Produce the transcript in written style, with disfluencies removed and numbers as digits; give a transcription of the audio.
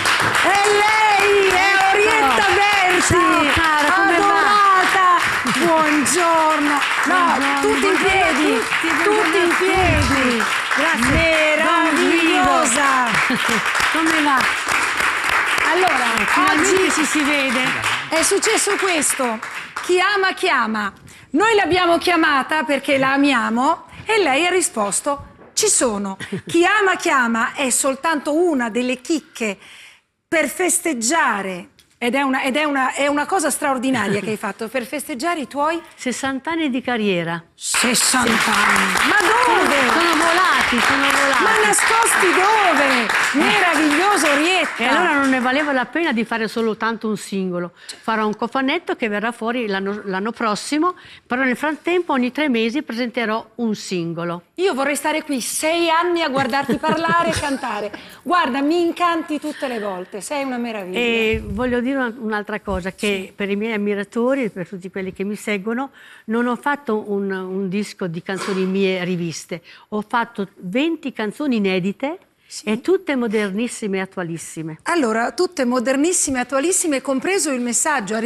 E lei è Orietta Berti! Ciao cara, come adorata! Buongiorno! No, Buongiorno. tutti in piedi! Tutti in piedi! Grazie. Meravigliosa! Come va? Allora, Finalmente oggi si vede. è successo questo. Chi ama chiama. Noi l'abbiamo chiamata perché la amiamo e lei ha risposto: ci sono. Chi ama chiama è soltanto una delle chicche per festeggiare. Ed è una cosa straordinaria che hai fatto per festeggiare i tuoi 60 anni di carriera. 60 anni. Ma dove? Sono volati. Ma nascosti dove? Meraviglioso, Orietta. E allora non ne valeva la pena di fare soltanto un singolo. Farò un cofanetto che verrà fuori l'anno prossimo, però nel frattempo ogni 3 mesi presenterò un singolo. Io vorrei stare qui 6 anni a guardarti parlare e cantare. Guarda, mi incanti tutte le volte, sei una meraviglia. E voglio dire un'altra cosa, che per i miei ammiratori e per tutti quelli che mi seguono, non ho fatto un disco di canzoni mie riviste, ho fatto 20 canzoni inedite e tutte modernissime e attualissime. Allora, tutte modernissime, attualissime, compreso il messaggio.